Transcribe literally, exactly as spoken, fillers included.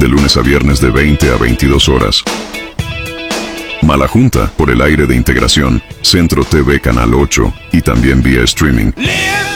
de lunes a viernes de veinte a veintidós horas. Malajunta, por el aire de Integración, Centro T V Canal ocho, y también vía streaming.